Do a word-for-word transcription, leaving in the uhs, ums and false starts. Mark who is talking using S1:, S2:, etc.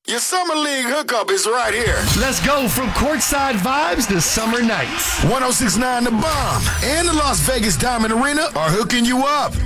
S1: Your Summer League hookup is right here.
S2: Let's go from courtside vibes to summer nights.
S1: one oh six point nine The Bomb and the Las Vegas Diamond Arena are hooking you up.